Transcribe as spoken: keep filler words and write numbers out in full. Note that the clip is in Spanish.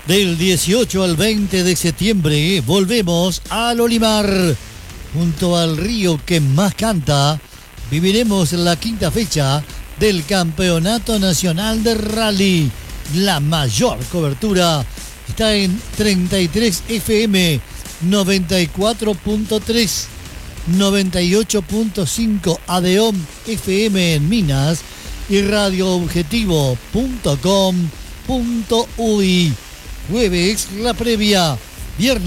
Del dieciocho al veinte de septiembre volvemos al Olimar. Junto al río que más canta, viviremos la quinta fecha del Campeonato Nacional de Rally. La mayor cobertura está en treinta y tres F M, noventa y cuatro punto tres, noventa y ocho punto cinco Adeom F M en Minas y radioobjetivo punto com punto uy. Jueves la previa, viernes